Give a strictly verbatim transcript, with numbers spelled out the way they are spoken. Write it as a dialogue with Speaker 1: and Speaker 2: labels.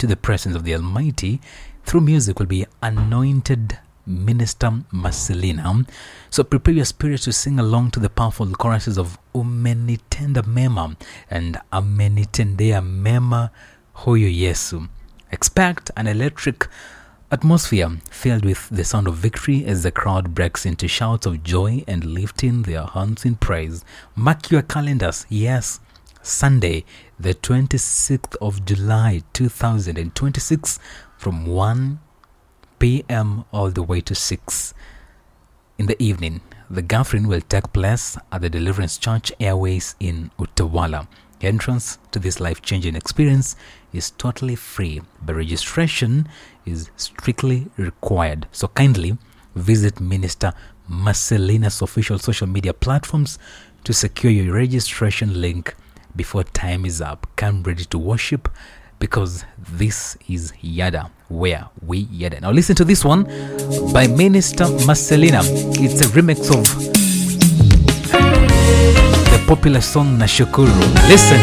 Speaker 1: into the presence of the Almighty through music will be Anointed Minister Marcelina. So prepare your spirit to sing along to the powerful choruses of Umenitenda Mema and Amenitendea Mema Huyu Yesu. Expect an electric atmosphere filled with the sound of victory as the crowd breaks into shouts of joy and lifting their hands in praise. Mark your calendars. Yes, Sunday, the twenty-sixth of July, two thousand twenty-six, from one p.m. all the way to six in the evening. The gathering will take place at the Deliverance Church Airways in Utawala. Entrance to this life-changing experience is totally free, but registration is strictly required. So kindly visit Minister Marcelina's official social media platforms to secure your registration link before time is up. Come ready to worship, because this is Yada, where we Yada. Now listen to this one by Minister Marcelina. It's a remix of the popular song Nashukuru. Listen.